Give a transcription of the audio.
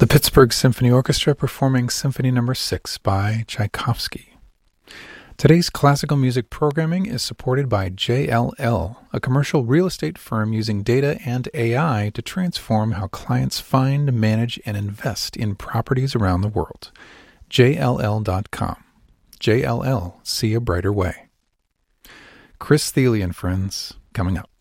The Pittsburgh Symphony Orchestra performing Symphony No. 6 by Tchaikovsky. Today's classical music programming is supported by JLL, a commercial real estate firm using data and AI to transform how clients find, manage, and invest in properties around the world. JLL.com. JLL, see a brighter way. Chris Thile and Friends, coming up.